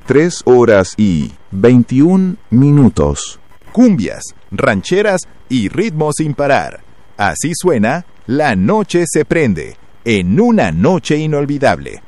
3 horas y 21 minutos. Cumbias, rancheras y ritmo sin parar. Así suena La Noche se prende, en una noche inolvidable.